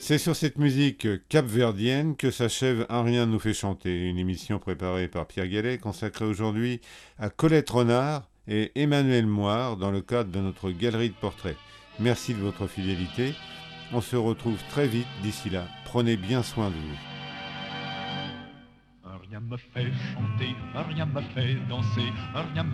C'est sur cette musique capverdienne que s'achève Un rien ne nous fait chanter, une émission préparée par Pierre Gallet consacrée aujourd'hui à Colette Renard et Emmanuel Moire dans le cadre de notre galerie de portraits. Merci de votre fidélité. On se retrouve très vite d'ici là. Prenez bien soin de vous. Un rien me fait chanter, un rien me fait danser, un rien